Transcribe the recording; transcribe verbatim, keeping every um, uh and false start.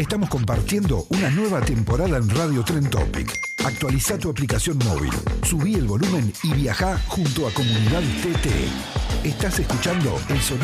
Estamos compartiendo una nueva temporada en Radio Tren Topic. Actualiza tu aplicación móvil, subí el volumen y viajá junto a Comunidad T T. Estás escuchando el sonido